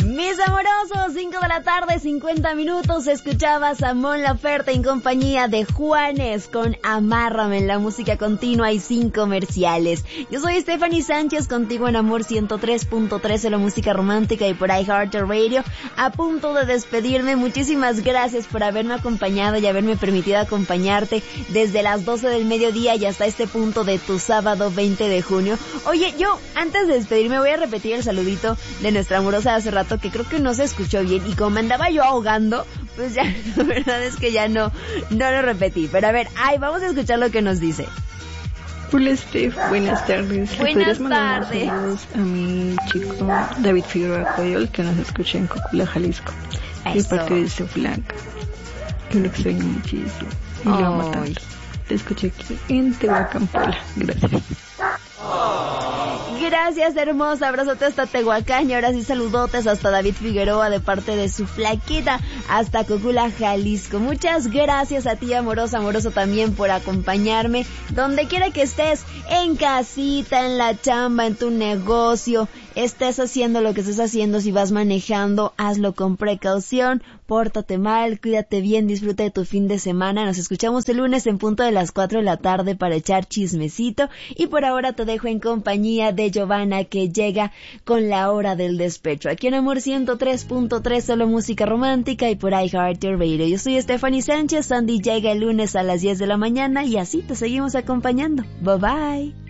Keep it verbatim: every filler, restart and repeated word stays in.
Mis amorosos, cinco de la tarde, cincuenta minutos, escuchabas a Mon Laferte en compañía de Juanes con Amárrame en la música continua y sin comerciales. Yo soy Stephanie Sánchez, contigo en Amor ciento tres punto tres en la música romántica y por iHeartRadio, a punto de despedirme. Muchísimas gracias por haberme acompañado y haberme permitido acompañarte desde las doce del mediodía y hasta este punto de tu sábado veinte de junio. Oye, yo antes de despedirme voy a repetir el saludito de nuestra amorosa de hace rato, que creo que no se escuchó bien, y como me andaba yo ahogando, pues ya, la verdad es que ya no, no lo repetí. Pero a ver, ay, vamos a escuchar lo que nos dice. Hola Steph, buenas tardes. Buenas tardes. A mi chico David Figueroa Coyol, que nos escucha en Cocula, Jalisco. Y parte de su flanca, que lo extraño muchísimo y lo amo tanto. Te escuché aquí en Tehuacán, Puebla. Gracias. Gracias, hermosa, abrazote hasta Tehuacán y ahora sí saludotes hasta David Figueroa de parte de su flaquita hasta Cocula, Jalisco. Muchas gracias a ti, amorosa, amoroso también por acompañarme donde quiera que estés, en casita, en la chamba, en tu negocio, estés haciendo lo que estés haciendo. Si vas manejando, hazlo con precaución, pórtate mal, cuídate bien, disfruta de tu fin de semana. Nos escuchamos el lunes en punto de las cuatro de la tarde para echar chismecito y por ahora te dejo en compañía de Giovanna, que llega con la hora del despecho aquí en Amor ciento tres punto tres, solo música romántica y por iHeartRadio. Yo soy Stephanie Sánchez. Sandy llega el lunes a las diez de la mañana y así te seguimos acompañando. Bye bye.